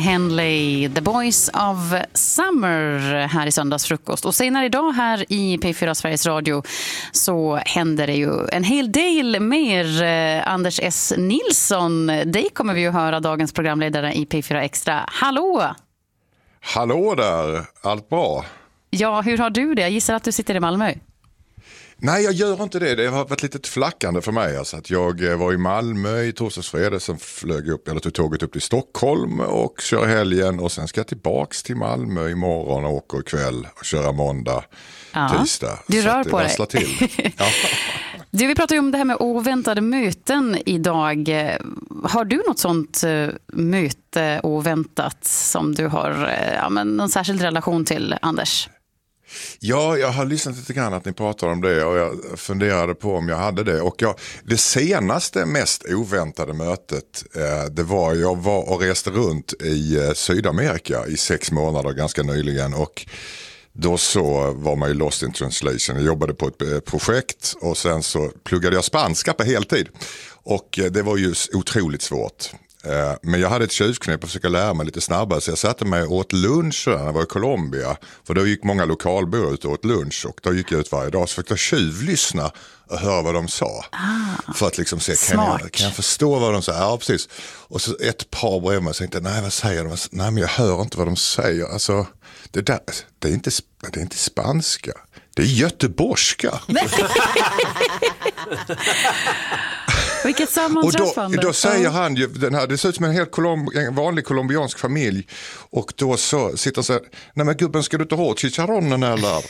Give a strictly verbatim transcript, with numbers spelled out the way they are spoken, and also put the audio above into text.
Henley, The Boys of Summer här i söndagsfrukost. Och senare idag här i P fyra Sveriges Radio så händer det ju en hel del mer. eh, Anders S. Nilsson, dig kommer vi ju höra, dagens programledare i P fyra Extra. Hallå! Hallå där, allt bra? Ja, hur har du det? Jag gissar att du sitter i Malmö. Nej, jag gör inte det. Det har varit lite flackande för mig. Alltså att jag var i Malmö i torsdags fredag, sen flög upp, eller tog tåget upp till Stockholm och kör helgen. Och sen ska jag tillbaks till Malmö imorgon och åker ikväll och köra måndag, Ja, tisdag. du så rör att det på dig. vasslar till. Ja. Du, vi pratar ju om det här med oväntade möten idag. Har du något sånt eh, möte oväntat som du har eh, ja, men någon särskild relation till, Anders? Ja, jag har lyssnat lite grann att ni pratar om det och jag funderade på om jag hade det. Och jag, det senaste mest oväntade mötet, eh, det var jag var och reste runt i eh, Sydamerika i sex månader ganska nyligen och då så var man ju lost in translation. Jag jobbade på ett eh, projekt och sen så pluggade jag spanska på heltid och eh, det var ju otroligt svårt. Men jag hade ett tjuvknep att försöka lära mig lite snabbare så jag satte mig och åt lunch när jag var i Colombia. För då gick många lokalbor ut och åt lunch och då gick jag ut varje dag så fick jag tjuvlyssna och höra vad de sa. Ah, för att liksom se, kan jag, kan jag förstå vad de sa? Ja, precis. Och så ett par bredvid mig och tänkte, nej vad säger de? Nej men jag hör inte vad de säger. Alltså, det, där, det, är, inte, det är inte spanska. Det är göteborgska. Vilket sammanträffande. Och då, då säger han ju, den här, det ser ut som en helt kolomb, en vanlig colombiansk familj. Och då så sitter han så här, nej men gubben, ska du inte ha chicharronen eller?